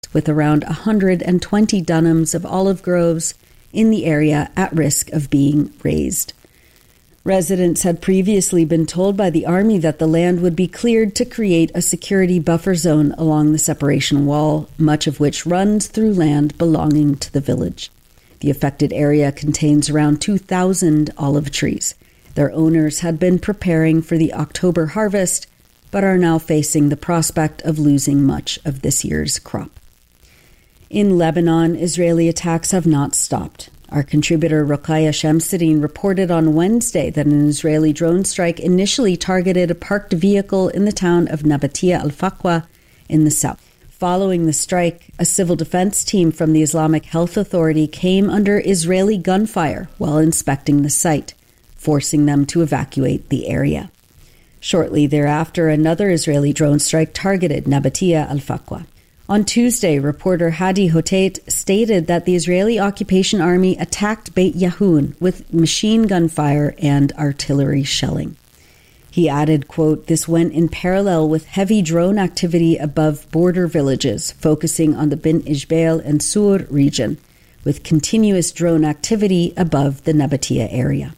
with around 120 dunams of olive groves in the area at risk of being razed. Residents had previously been told by the army that the land would be cleared to create a security buffer zone along the separation wall, much of which runs through land belonging to the village. The affected area contains around 2,000 olive trees. Their owners had been preparing for the October harvest, but are now facing the prospect of losing much of this year's crop. In Lebanon, Israeli attacks have not stopped. Our contributor Rokhaya Shamsuddin reported on Wednesday that an Israeli drone strike initially targeted a parked vehicle in the town of Nabatia al-Faqwa in the south. Following the strike, a civil defense team from the Islamic Health Authority came under Israeli gunfire while inspecting the site, forcing them to evacuate the area. Shortly thereafter, another Israeli drone strike targeted Nabatia al-Faqwa. On Tuesday, reporter Hadi Hotait stated that the Israeli occupation army attacked Beit Yahun with machine gun fire and artillery shelling. He added, quote, "This went in parallel with heavy drone activity above border villages, focusing on the Bin Ijbel and Sur region, with continuous drone activity above the Nabatia area."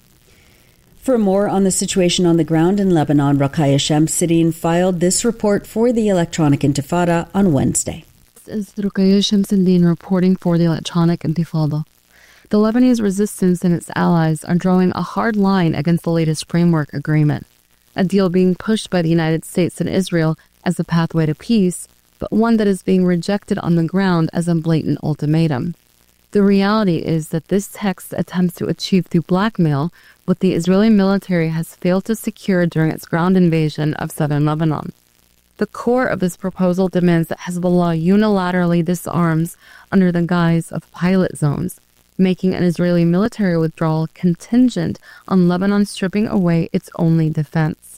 For more on the situation on the ground in Lebanon, Rokhaya Shamsuddin filed this report for the Electronic Intifada on Wednesday. This is Rokhaya Shamsuddin reporting for the Electronic Intifada. The Lebanese resistance and its allies are drawing a hard line against the latest framework agreement, a deal being pushed by the United States and Israel as a pathway to peace, but one that is being rejected on the ground as a blatant ultimatum. The reality is that this text attempts to achieve through blackmail what the Israeli military has failed to secure during its ground invasion of southern Lebanon. The core of this proposal demands that Hezbollah unilaterally disarms under the guise of pilot zones, making an Israeli military withdrawal contingent on Lebanon stripping away its only defense.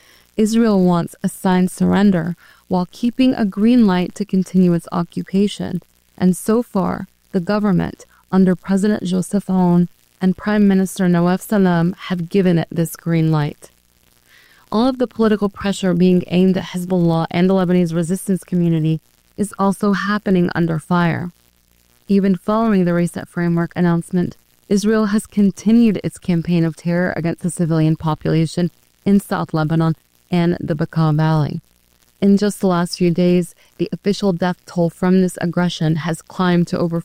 Israel wants a signed surrender while keeping a green light to continue its occupation, and so far, the government, under President Joseph Aoun and Prime Minister Nawaf Salam, have given it this green light. All of the political pressure being aimed at Hezbollah and the Lebanese resistance community is also happening under fire. Even following the recent framework announcement, Israel has continued its campaign of terror against the civilian population in South Lebanon and the Bekaa Valley. In just the last few days, the official death toll from this aggression has climbed to over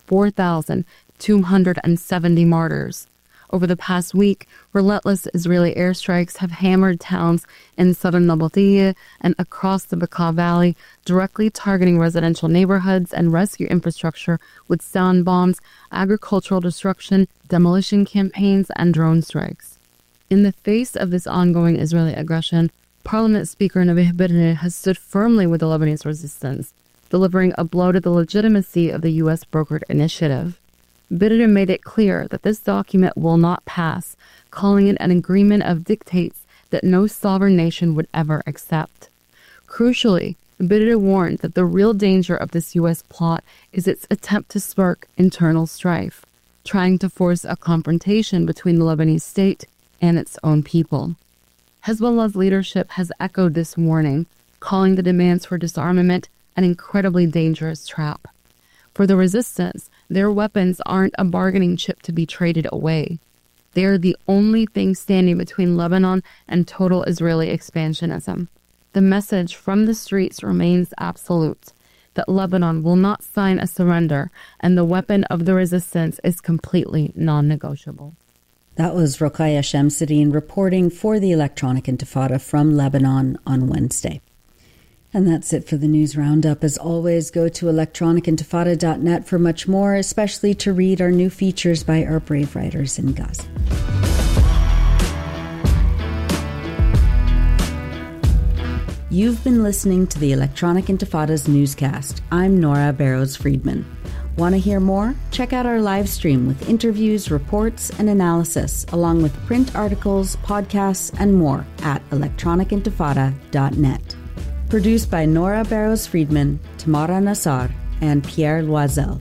4,270 martyrs. Over the past week, relentless Israeli airstrikes have hammered towns in southern Nabatia and across the Bekaa Valley, directly targeting residential neighborhoods and rescue infrastructure with sound bombs, agricultural destruction, demolition campaigns, and drone strikes. In the face of this ongoing Israeli aggression, Parliament Speaker Nabih Berri has stood firmly with the Lebanese resistance, delivering a blow to the legitimacy of the U.S. brokered initiative. Berri made it clear that this document will not pass, calling it an agreement of dictates that no sovereign nation would ever accept. Crucially, Berri warned that the real danger of this U.S. plot is its attempt to spark internal strife, trying to force a confrontation between the Lebanese state and its own people. Hezbollah's leadership has echoed this warning, calling the demands for disarmament an incredibly dangerous trap. For the resistance, their weapons aren't a bargaining chip to be traded away. They are the only thing standing between Lebanon and total Israeli expansionism. The message from the streets remains absolute, that Lebanon will not sign a surrender, and the weapon of the resistance is completely non-negotiable. That was Rokhaya Shamsuddin reporting for the Electronic Intifada from Lebanon on Wednesday. And that's it for the news roundup. As always, go to electronicintifada.net for much more, especially to read our new features by our brave writers in Gaza. You've been listening to the Electronic Intifada's newscast. I'm Nora Barrows-Friedman. Want to hear more? Check out our live stream with interviews, reports, and analysis, along with print articles, podcasts, and more at electronicintifada.net. Produced by Nora Barrows-Friedman, Tamara Nassar, and Pierre Loisel.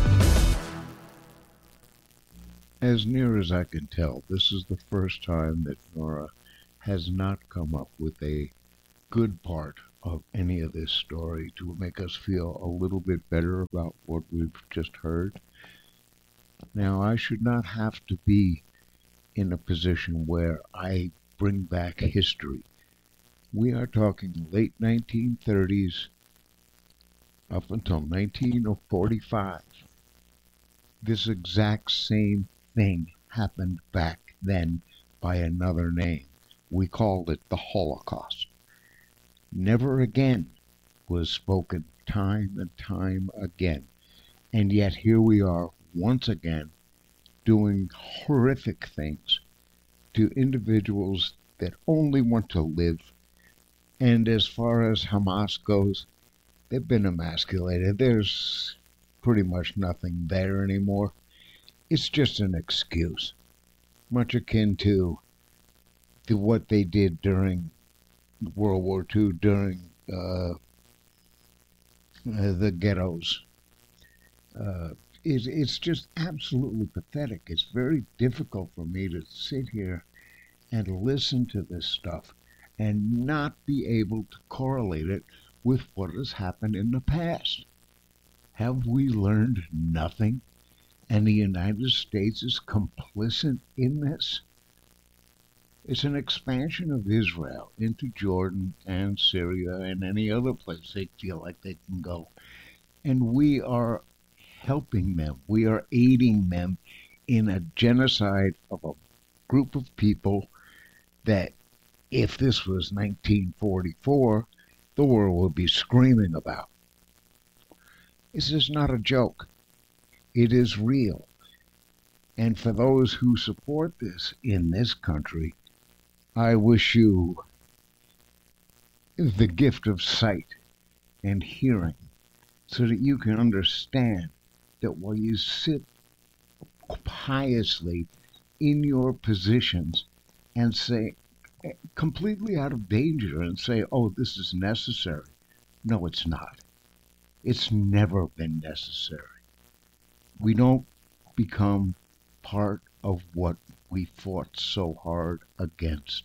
As near as I can tell, this is the first time that Nora has not come up with a good part of any of this story to make us feel a little bit better about what we've just heard. Now, I should not have to be in a position where I bring back history. We are talking late 1930s up until 1945. This exact same thing happened back then by another name. We called it the Holocaust. Never again was spoken time and time again. And yet here we are once again doing horrific things to individuals that only want to live. And as far as Hamas goes, they've been emasculated. There's pretty much nothing there anymore. It's just an excuse, much akin to what they did during World War II, during the ghettos. It's just absolutely pathetic. It's very difficult for me to sit here and listen to this stuff and not be able to correlate it with what has happened in the past. Have we learned nothing? And the United States is complicit in this? It's an expansion of Israel into Jordan and Syria and any other place they feel like they can go. And we are helping them. We are aiding them in a genocide of a group of people that, if this was 1944, the world would be screaming about. This is not a joke. It is real. And for those who support this in this country, I wish you the gift of sight and hearing so that you can understand that while you sit piously in your positions and say, completely out of danger, and say, oh, this is necessary. No, it's not. It's never been necessary. We don't become part of what we fought so hard against.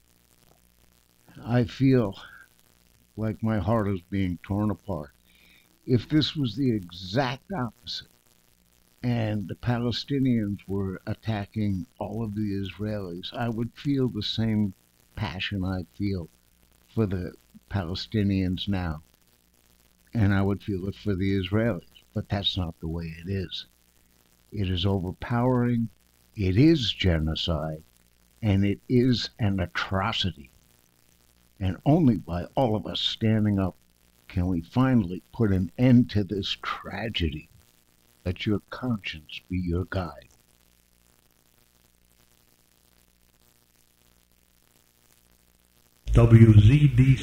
I feel like my heart is being torn apart. If this was the exact opposite, and the Palestinians were attacking all of the Israelis, I would feel the same passion I feel for the Palestinians now. And I would feel it for the Israelis. But that's not the way it is. It is overpowering, it is genocide, and it is an atrocity. And only by all of us standing up can we finally put an end to this tragedy. Let your conscience be your guide. WZDC